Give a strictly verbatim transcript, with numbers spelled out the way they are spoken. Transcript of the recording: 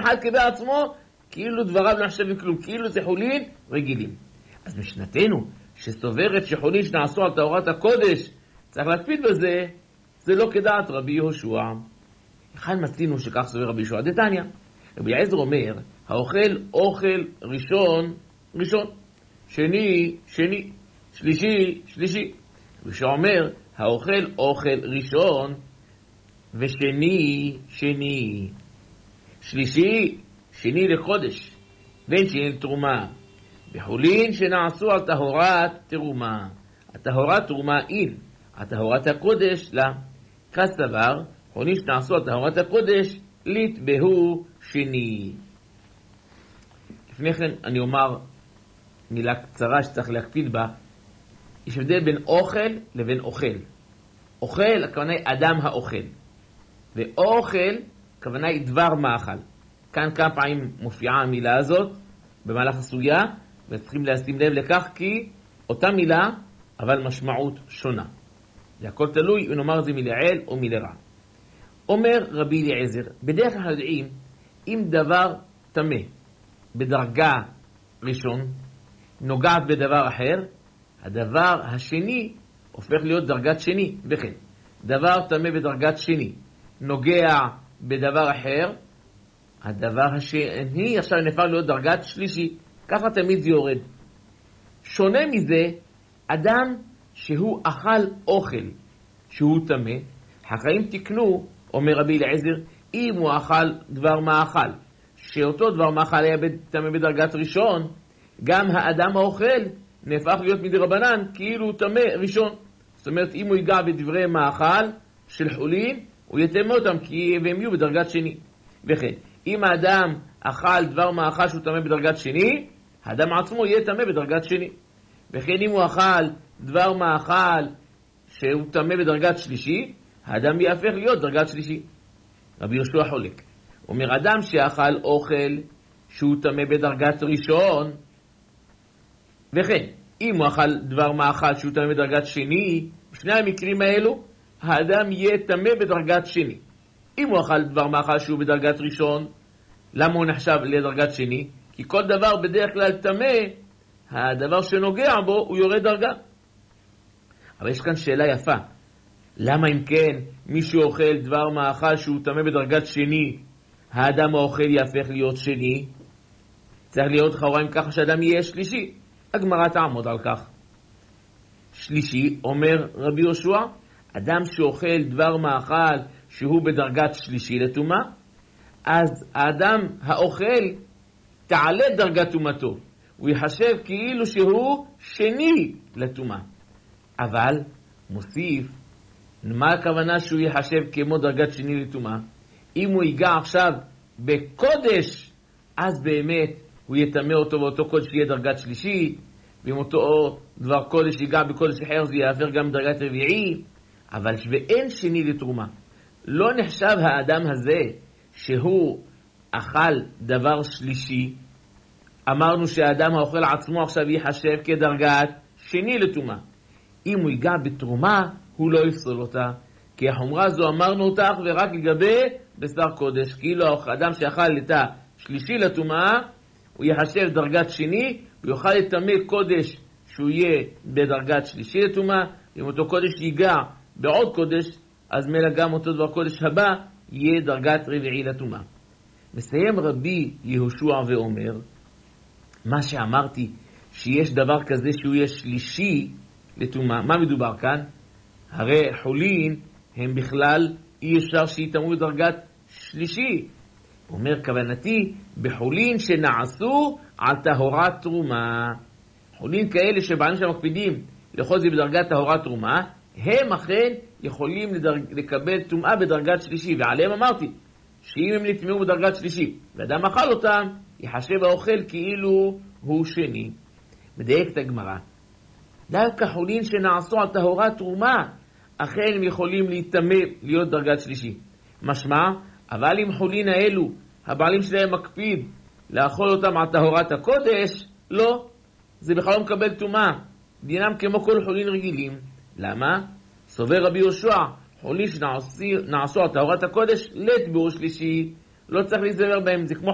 אחד כבעצמו, כאילו דבריו לא נחשבים כלום, כאילו זה חולין רגילים. אז משנתנו, שסוברת שחולין שנעשו על טהרת הקודש, צריך להקפיד בזה, זה לא כדעת רבי יהושע. אחד מצאנו שכך סובר רבי יהושע דתניא. רבי אליעזר אומר, האוכל אוכל ראשון, ראשון, שני, שני, שלישי, שלישי. רבי יהושע אומר, האוכל אוכל ראשון, ושני, שני, שלישי, שני לחודש, בין שני לתרומה. בחולין שנעשו על טהרת תרומה. הטהרת תרומה אין, הטהרת הקודש לה. כסבר, חולין שנעשו על טהרת הקודש, לטבעו שני. לפני כן אני אומר מילה קצרה שצריך להקפיד בה. יש הבדל בין אוכל לבין אוכל. אוכל, הכוונה היא אדם האוכל. ואוכל, הכוונה היא דבר מאכל. כאן כמה פעמים מופיעה המילה הזאת במהלך הסוגיה, וצריכים לשים לב לכך כי אותה מילה, אבל משמעות שונה. זה הכל תלוי אם נאמר זה מלעיל או מלרע. אומר רבי אליעזר, בדרך כלל יודעים, אם דבר תמה בדרגה ראשון, נוגעת בדבר אחר, הדבר השני הופך להיות דרגת שני. וכן, דבר תמה בדרגת שני, נוגע בדבר אחר, הדבר השני עכשיו נפך להיות דרגת שלישי. ככה תמיד זה יורד. שונה מזה, אדם שהוא אכל אוכל שהוא תמה, החיים תקנו, אומר רבי אליעזר, אם הוא אכל דבר מאכל, שאותו דבר מאכל היה תמה בדרגת ראשון, גם האדם האוכל נהפך להיות מדרבנן כאילו הוא תמה ראשון. זאת אומרת, אם הוא ייגע בדברי מאכל של חולין, הוא יתמה אותם כי הם יהיו בדרגת שני. וכן, אם האדם אכל דבר מאכל שהוא תמה בדרגת שני, האדם עצמו יהיה תמה בדרגת שני. וכן, אם הוא אכל דבר מאכל שהוא תמה בדרגת שלישי, האדם יהפך להיות דרגת שלישי. רבי יהושע חולק. הוא אומר, אדם שאכל אוכל שהוא תמה בדרגת ראשון, וכן, אם הוא אכל דבר מאכל שהוא תמה בדרגת שני, בשני המקרים האלו, האדם יהיה תמה בדרגת שני. אם הוא אכל דבר מאכל שהוא בדרגת ראשון, למה הוא נחשב לדרגת שני? כי כל דבר בדרך כלל תמה, הדבר שנוגע בו הוא יורד דרגה. אבל יש כאן שאלה יפה. למה אם כן מישהו אוכל דבר מאכל שהוא תמה בדרגת שני, האדם האוכל יהפך להיות שני? צריך להיות חוריים ככה שאדם יהיה שלישי. הגמרא תעמוד על כך. שלישי, אומר רבי יהושע, אדם שאוכל דבר מאכל שהוא בדרגת שלישי לטומאה, אז האדם האוכל תעלה דרגת טומאתו. הוא יחשב כאילו שהוא שני לטומאה. אבל מוסיף, מה הכוונה שהוא יחשב כמו דרגת שני לטומאה? אם הוא ייגע עכשיו בקודש, אז באמת הוא יטמא אותו ואותו קודש יהיה דרגת שלישי, ואם אותו דבר קודש ייגע בקודש אחר זה יעבר גם דרגת רביעי. אבל ואין שני לתרומה. לא נחשב האדם הזה שהוא אכל דבר שלישי. אמרנו שהאדם האוכל עצמו עכשיו יחשב כדרגת שני לתרומה. אם הוא ייגע בתרומה, הוא לא יפסול אותה. כי החומרה זו אמרנו אותך ורק לגבי בשר קודש. כאילו האדם שאכל את השלישי לתרומה, הוא יחשב דרגת שני, הוא יוכל לטמא קודש שהוא יהיה בדרגת שלישי לתרומה. אם אותו קודש ייגע בעוד קודש, אז מלא גם אותו דבר קודש הבא יהיה דרגת רביעי לתרומה. מסיים רבי יהושע ואומר, מה שאמרתי, שיש דבר כזה שהוא יהיה שלישי לתרומה, מה מדובר כאן? הרי חולין הם בכלל אי אפשר שיתאמו בדרגת שלישי. הוא אומר, כוונתי בחולין שנעשו על טהרת תרומה. חולין כאלה שבעלים שמקפידים לאכול זה בדרגת טהרת תרומה, הם אכן יכולים לדרג... לקבל טומאה בדרגת שלישי, ועליהם אמרתי שאם הם נטמאו בדרגת שלישי ואדם אכל אותם, יחשב האוכל כאילו הוא שני. מדייק הגמרא, דווקא חולין שנעשו על טהרת תרומה, אכן הם יכולים להיטמא להיות דרגת שלישי. משמע, אבל אם חולין האלו הבעלים שלהם מקפיד לאכול אותם על טהרת הקודש, לא, זה בכלל לא מקבל טומאה, דינם כמו כל חולין רגילים. למה? סובר רבי יהושע, חולין שנעשו על טהרת הקודש לטבעו שלישי, לא צריך להיזהר בהם, זה כמו